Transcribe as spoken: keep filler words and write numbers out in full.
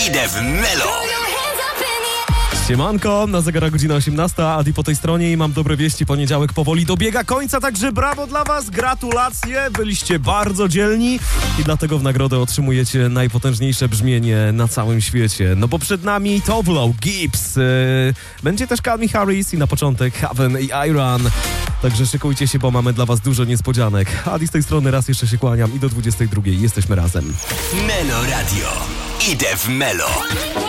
Idę w Melo. Siemanko, na zegarach godzina osiemnasta, Adi po tej stronie i mam dobre wieści, poniedziałek powoli dobiega końca, także brawo dla was, gratulacje, byliście bardzo dzielni i dlatego w nagrodę otrzymujecie najpotężniejsze brzmienie na całym świecie. No bo przed nami Toblo, Gibbs, yy, będzie też Calvin Harris i na początek Heaven i Iron. Także szykujcie się, bo mamy dla was dużo niespodzianek. Adi z tej strony raz jeszcze się kłaniam i do dwudziestej drugiej jesteśmy razem. Melo Radio. Idę w Melo.